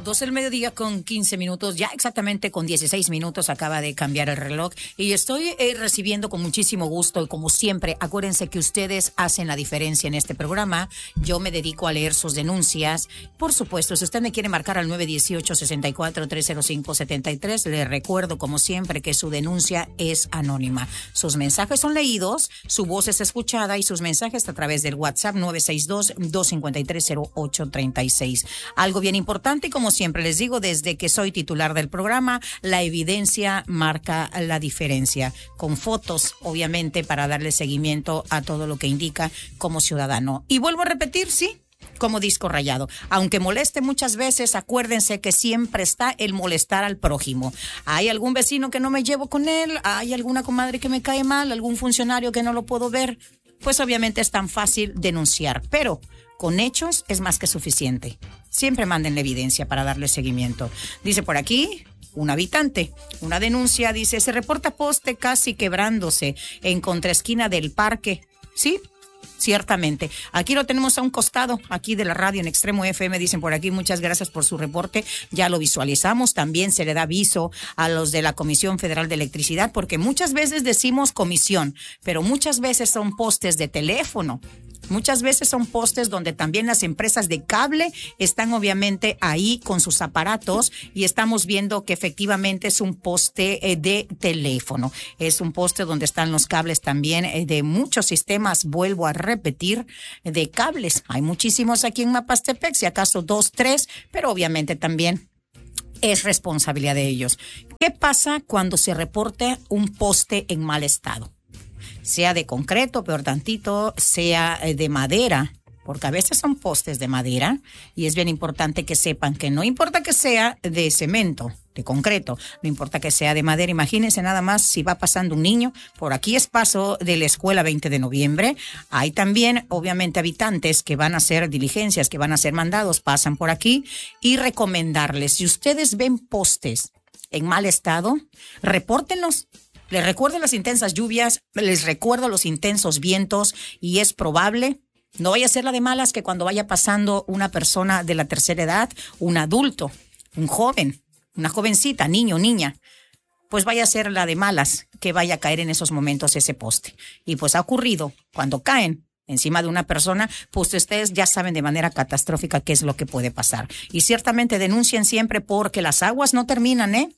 12 del mediodía con 15 minutos, ya exactamente con 16 minutos acaba de cambiar el reloj y estoy recibiendo con muchísimo gusto y como siempre, acuérdense que ustedes hacen la diferencia en este programa. Yo me dedico a leer sus denuncias. Por supuesto, si usted me quiere marcar al 918-64-305-73, le recuerdo como siempre que su denuncia es anónima. Sus mensajes son leídos, su voz es escuchada y sus mensajes a través del WhatsApp 962-253-0836. Algo bien importante, como siempre les digo, desde que soy titular del programa, la evidencia marca la diferencia, con fotos, obviamente, para darle seguimiento a todo lo que indica como ciudadano. Y vuelvo a repetir, sí, como disco rayado. Aunque moleste muchas veces, acuérdense que siempre está el molestar al prójimo. Hay algún vecino que no me llevo con él, hay alguna comadre que me cae mal, algún funcionario que no lo puedo ver, pues obviamente es tan fácil denunciar, pero con hechos es más que suficiente. Siempre manden la evidencia para darle seguimiento. Dice por aquí un habitante, una denuncia, dice, se reporta poste casi quebrándose en contraesquina del parque. Sí, ciertamente. Aquí lo tenemos a un costado, aquí de la radio en Extremo FM, dicen por aquí, muchas gracias por su reporte, ya lo visualizamos, también se le da aviso a los de la Comisión Federal de Electricidad, porque muchas veces decimos comisión, pero muchas veces son postes de teléfono. Muchas veces son postes donde también las empresas de cable están obviamente ahí con sus aparatos y estamos viendo que efectivamente es un poste de teléfono. Es un poste donde están los cables también de muchos sistemas, vuelvo a repetir, de cables. Hay muchísimos aquí en Mapastepec, si acaso 2, 3, pero obviamente también es responsabilidad de ellos. ¿Qué pasa cuando se reporta un poste en mal estado? Sea de concreto, peor tantito, sea de madera, porque a veces son postes de madera y es bien importante que sepan que no importa que sea de cemento, de concreto, no importa que sea de madera. Imagínense nada más si va pasando un niño, por aquí es paso de la escuela 20 de noviembre, hay también obviamente habitantes que van a hacer diligencias, que van a hacer mandados, pasan por aquí y recomendarles, si ustedes ven postes en mal estado, repórtenlos. Les recuerdo las intensas lluvias, les recuerdo los intensos vientos y es probable, no vaya a ser la de malas, que cuando vaya pasando una persona de la tercera edad, un adulto, un joven, una jovencita, niño, niña, pues vaya a ser la de malas que vaya a caer en esos momentos ese poste. Y pues ha ocurrido cuando caen encima de una persona, pues ustedes ya saben de manera catastrófica qué es lo que puede pasar. Y ciertamente denuncien siempre porque las aguas no terminan, ¿eh?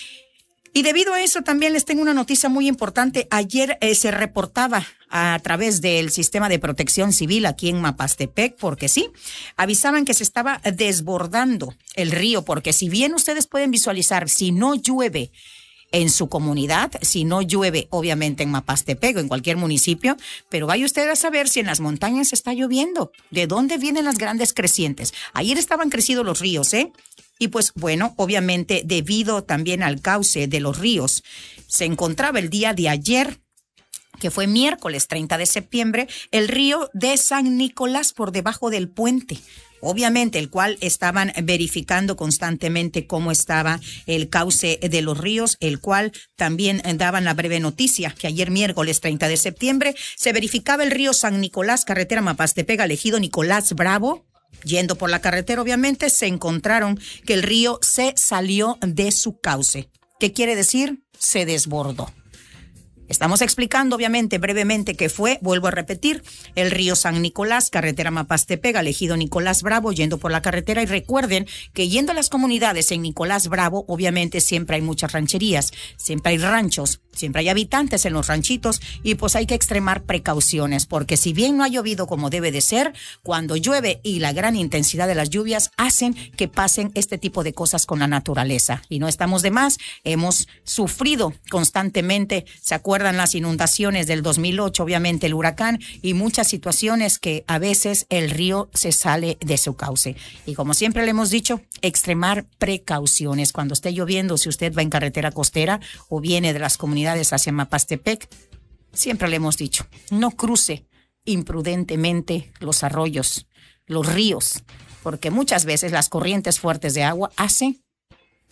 Y debido a eso también les tengo una noticia muy importante. Ayer se reportaba a través del sistema de protección civil aquí en Mapastepec, porque sí, avisaban que se estaba desbordando el río, porque si bien ustedes pueden visualizar, si no llueve en su comunidad, si no llueve obviamente en Mapastepec o en cualquier municipio, pero vaya usted a saber si en las montañas está lloviendo, de dónde vienen las grandes crecientes. Ayer estaban crecidos los ríos, y pues bueno, obviamente debido también al cauce de los ríos, se encontraba el día de ayer, que fue miércoles 30 de septiembre, el río de San Nicolás por debajo del puente. Obviamente, el cual estaban verificando constantemente cómo estaba el cauce de los ríos, el cual también daban la breve noticia que ayer miércoles 30 de septiembre se verificaba el río San Nicolás, carretera Mapastepec, Ejido Nicolás Bravo. Yendo por la carretera, obviamente, se encontraron que el río se salió de su cauce. ¿Qué quiere decir? Se desbordó. Estamos explicando, obviamente, brevemente qué fue, vuelvo a repetir, el río San Nicolás, carretera Mapastepec, Ejido Nicolás Bravo, yendo por la carretera. Y recuerden que yendo a las comunidades en Nicolás Bravo, obviamente siempre hay muchas rancherías, siempre hay ranchos, siempre hay habitantes en los ranchitos y pues hay que extremar precauciones, porque si bien no ha llovido como debe de ser, cuando llueve y la gran intensidad de las lluvias hacen que pasen este tipo de cosas con la naturaleza. Y no estamos de más, hemos sufrido constantemente, ¿se acuerdan las inundaciones del 2008, obviamente el huracán y muchas situaciones que a veces el río se sale de su cauce? Y como siempre le hemos dicho, extremar precauciones. Cuando esté lloviendo, si usted va en carretera costera o viene de las comunidades hacia Mapastepec, siempre le hemos dicho, no cruce imprudentemente los arroyos, los ríos, porque muchas veces las corrientes fuertes de agua hacen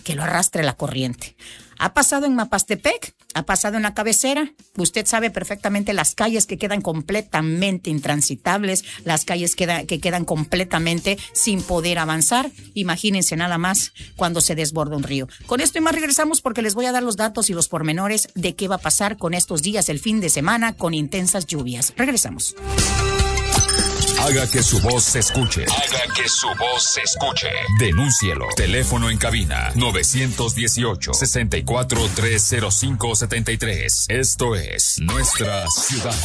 que lo arrastre la corriente. Ha pasado en Mapastepec, ha pasado en la cabecera. Usted sabe perfectamente las calles que quedan completamente intransitables, las calles que quedan completamente sin poder avanzar. Imagínense nada más cuando se desborda un río. Con esto y más regresamos porque les voy a dar los datos y los pormenores de qué va a pasar con estos días del fin de semana con intensas lluvias. Regresamos. Haga que su voz se escuche. Haga que su voz se escuche. Denúncielo. Teléfono en cabina 918-64-305-73. Esto es Nuestra Ciudad.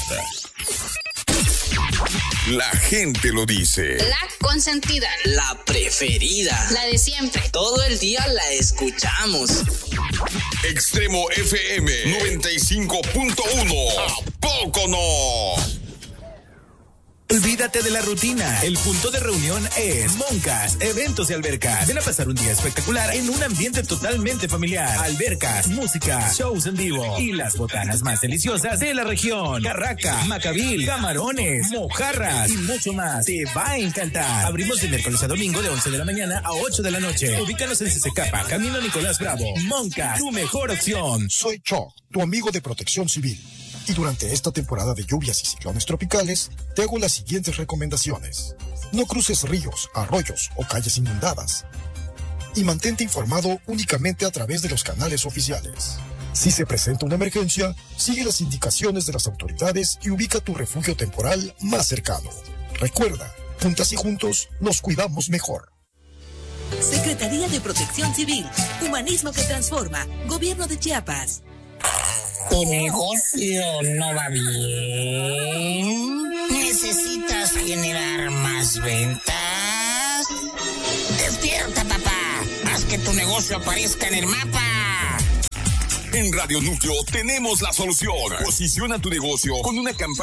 La gente lo dice. La consentida. La preferida. La de siempre. Todo el día la escuchamos. Extremo FM 95.1. ¿A poco no? Olvídate de la rutina. El punto de reunión es Moncas, Eventos y Albercas. Ven a pasar un día espectacular en un ambiente totalmente familiar. Albercas, música, shows en vivo y las botanas más deliciosas de la región. Carraca, Macabil, camarones, mojarras y mucho más. Te va a encantar. Abrimos de miércoles a domingo de 11 de la mañana a 8 de la noche. Ubícanos en Cicecapa, Camino Nicolás Bravo. Moncas, tu mejor opción. Soy Choc, tu amigo de Protección Civil. Y durante esta temporada de lluvias y ciclones tropicales, te hago las siguientes recomendaciones. No cruces ríos, arroyos o calles inundadas. Y mantente informado únicamente a través de los canales oficiales. Si se presenta una emergencia, sigue las indicaciones de las autoridades y ubica tu refugio temporal más cercano. Recuerda, juntas y juntos nos cuidamos mejor. Secretaría de Protección Civil, Humanismo que Transforma, Gobierno de Chiapas. ¿Tu negocio no va bien? ¿Necesitas generar más ventas? ¡Despierta, papá! ¡Haz que tu negocio aparezca en el mapa! En Radio Núcleo tenemos la solución. Posiciona tu negocio con una campaña